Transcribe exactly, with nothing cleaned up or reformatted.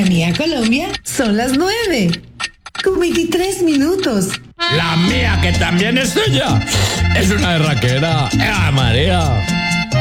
la mía Colombia son las nueve, con veintitrés minutos. La mía, que también es tuya, es una berraquera. ¡Eh, María!